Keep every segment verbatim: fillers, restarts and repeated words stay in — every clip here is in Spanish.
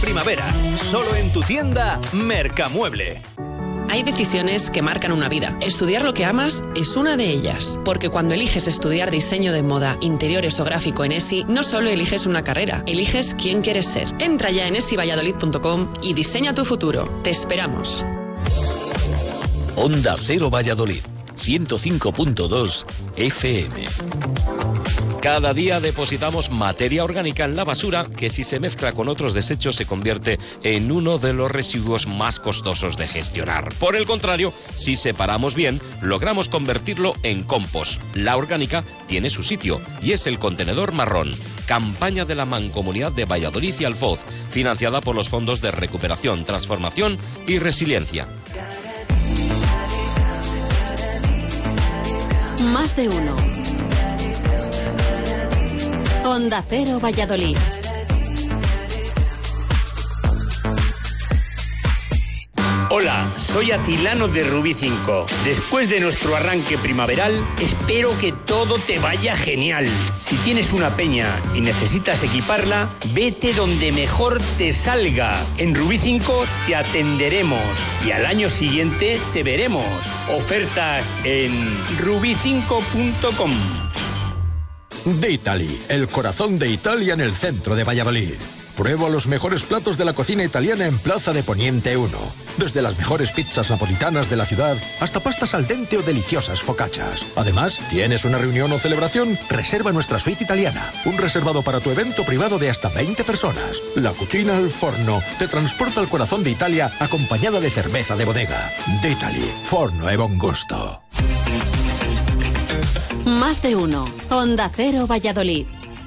primavera, solo en tu tienda Mercamueble. Hay decisiones que marcan una vida. Estudiar lo que amas es una de ellas. Porque cuando eliges estudiar diseño de moda, interiores o gráfico en ESI, no solo eliges una carrera, eliges quién quieres ser. Entra ya en esi valladolid punto com y diseña tu futuro. Te esperamos. Onda Cero Valladolid, ciento cinco punto dos F M. Cada día depositamos materia orgánica en la basura que, si se mezcla con otros desechos, se convierte en uno de los residuos más costosos de gestionar. Por el contrario, si separamos bien, logramos convertirlo en compost. La orgánica tiene su sitio y es el contenedor marrón. Campaña de la Mancomunidad de Valladolid y Alfoz, financiada por los fondos de recuperación, transformación y resiliencia. Más de uno. Onda Cero Valladolid. Hola, soy Atilano de Rubí cinco. Después de nuestro arranque primaveral, espero que todo te vaya genial. Si tienes una peña y necesitas equiparla, vete donde mejor te salga. En Rubí cinco te atenderemos y al año siguiente te veremos. Ofertas en rubí cinco punto com. D'Italy, el corazón de Italia en el centro de Valladolid. Prueba los mejores platos de la cocina italiana en Plaza de Poniente uno. Desde las mejores pizzas napolitanas de la ciudad hasta pastas al dente o deliciosas focaccias. Además, ¿tienes una reunión o celebración? Reserva nuestra suite italiana. Un reservado para tu evento privado de hasta veinte personas. La cucina al forno te transporta al corazón de Italia acompañada de cerveza de bodega. D'Italy, forno e bon gusto. Más de uno. Onda Cero Valladolid.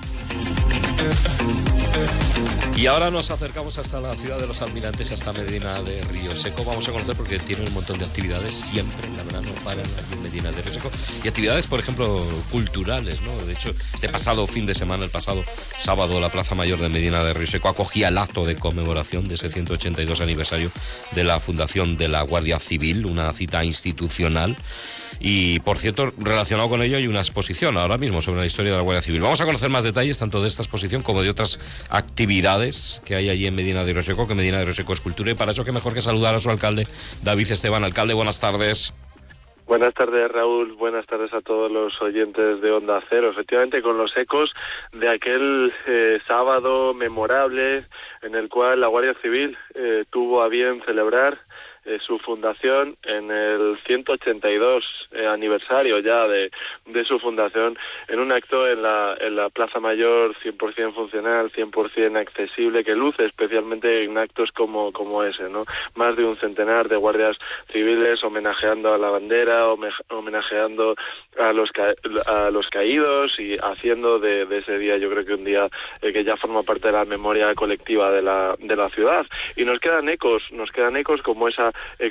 Y ahora nos acercamos hasta la ciudad de los Almirantes, hasta Medina de Río Seco. Vamos a conocer porque tienen un montón de actividades siempre en la verano para en Medina de Río Seco. Y actividades, por ejemplo, culturales, ¿no? De hecho, este pasado fin de semana, el pasado sábado, la Plaza Mayor de Medina de Río Seco acogía el acto de conmemoración de ese ciento ochenta y dos aniversario de la fundación de la Guardia Civil, una cita institucional. Y, por cierto, relacionado con ello hay una exposición ahora mismo sobre la historia de la Guardia Civil. Vamos a conocer más detalles tanto de esta exposición como de otras actividades que hay allí en Medina de Río Seco, que Medina de Río Seco es cultura, y para eso que mejor que saludar a su alcalde, David Esteban. Alcalde, buenas tardes. Buenas tardes, Raúl. Buenas tardes a todos los oyentes de Onda Cero. Efectivamente, con los ecos de aquel eh, sábado memorable en el cual la Guardia Civil eh, tuvo a bien celebrar Eh, su fundación en el ciento ochenta y dos eh, aniversario ya de, de su fundación, en un acto en la, en la Plaza Mayor cien por ciento funcional, cien por ciento accesible, que luce especialmente en actos como, como ese, ¿no? Más de un centenar de guardias civiles homenajeando a la bandera, homenajeando a los, ca a los caídos y haciendo de, de ese día, yo creo que un día eh, que ya forma parte de la memoria colectiva de la, de la ciudad. Y nos quedan ecos, nos quedan ecos como esa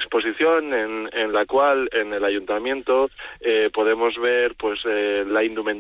exposición en, en la cual en el ayuntamiento eh, podemos ver pues eh, la indumentaria